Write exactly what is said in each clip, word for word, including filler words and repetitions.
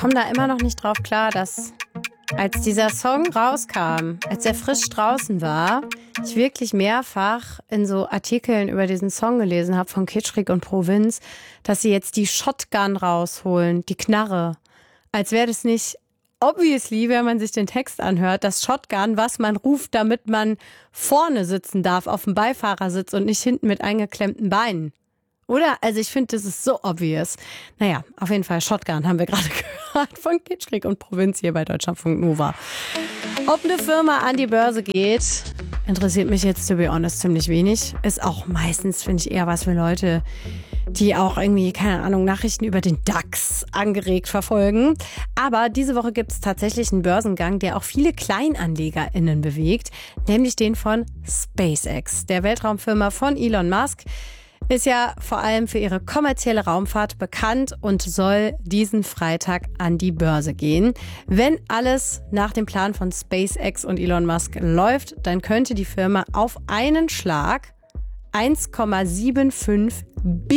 komme da immer noch nicht drauf klar, dass als dieser Song rauskam, als er frisch draußen war, ich wirklich mehrfach in so Artikeln über diesen Song gelesen habe von Kitschkrieg und Provinz, dass sie jetzt die Shotgun rausholen, die Knarre. Als wäre das nicht obviously, wenn man sich den Text anhört, das Shotgun, was man ruft, damit man vorne sitzen darf, auf dem Beifahrersitz und nicht hinten mit eingeklemmten Beinen. Oder? Also ich finde, das ist so obvious. Naja, auf jeden Fall Shotgun haben wir gerade gehört von Kitschkrieg und Provinz hier bei Deutschlandfunk Nova. Ob eine Firma an die Börse geht, interessiert mich jetzt, to be honest, ziemlich wenig. Ist auch meistens, finde ich, eher was für Leute, die auch irgendwie, keine Ahnung, Nachrichten über den DAX angeregt verfolgen. Aber diese Woche gibt es tatsächlich einen Börsengang, der auch viele KleinanlegerInnen bewegt, nämlich den von SpaceX, der Weltraumfirma von Elon Musk. Ist ja vor allem für ihre kommerzielle Raumfahrt bekannt und soll diesen Freitag an die Börse gehen. Wenn alles nach dem Plan von SpaceX und Elon Musk läuft, dann könnte die Firma auf einen Schlag eins Komma fünfundsiebzig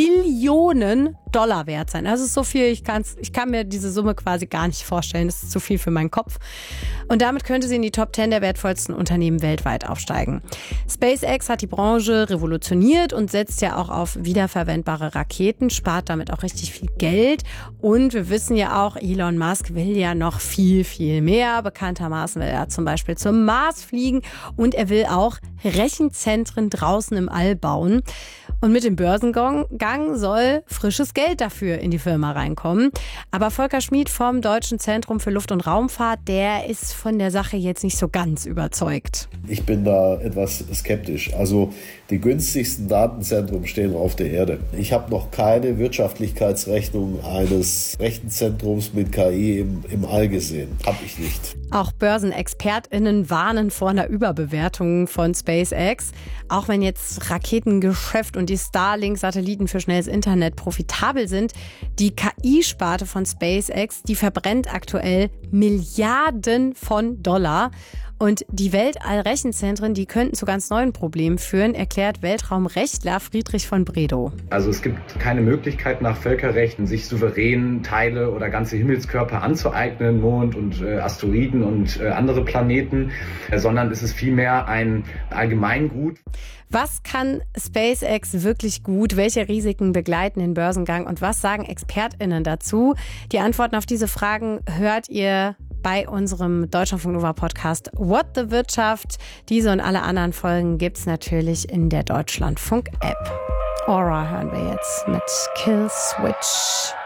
Billionen Dollar wert sein. Das ist so viel, ich, kann's, ich kann mir diese Summe quasi gar nicht vorstellen. Das ist zu viel für meinen Kopf. Und damit könnte sie in die Top zehn der wertvollsten Unternehmen weltweit aufsteigen. SpaceX hat die Branche revolutioniert und setzt ja auch auf wiederverwendbare Raketen, spart damit auch richtig viel Geld. Und wir wissen ja auch, Elon Musk will ja noch viel, viel mehr. Bekanntermaßen will er zum Beispiel zum Mars fliegen und er will auch Rechenzentren draußen im All bauen. Und mit dem Börsengang soll frisches Geld dafür in die Firma reinkommen. Aber Volker Schmid vom Deutschen Zentrum für Luft- und Raumfahrt, der ist von der Sache jetzt nicht so ganz überzeugt. Ich bin da etwas skeptisch. Also die günstigsten Datenzentren stehen auf der Erde. Ich habe noch keine Wirtschaftlichkeitsrechnung eines Rechenzentrums mit K I im, im All gesehen. Habe ich nicht. Auch BörsenexpertInnen warnen vor einer Überbewertung von SpaceX. Auch wenn jetzt Raketengeschäft und die Starlink-Satelliten für schnelles Internet profitabel sind, die K I-Sparte von SpaceX, die verbrennt aktuell Milliarden von Dollar. Und die Weltallrechenzentren, die könnten zu ganz neuen Problemen führen, erklärt Weltraumrechtler Friedrich von Bredow. Also es gibt keine Möglichkeit nach Völkerrecht, sich souverän Teile oder ganze Himmelskörper anzueignen, Mond und äh, Asteroiden und äh, andere Planeten, äh, sondern es ist vielmehr ein Allgemeingut. Was kann SpaceX wirklich gut? Welche Risiken begleiten den Börsengang? Und was sagen ExpertInnen dazu? Die Antworten auf diese Fragen hört ihr bei unserem Deutschlandfunk Nova Podcast What the Wirtschaft. Diese und alle anderen Folgen gibt's natürlich in der Deutschlandfunk App. Aura hören wir jetzt mit Kill Switch.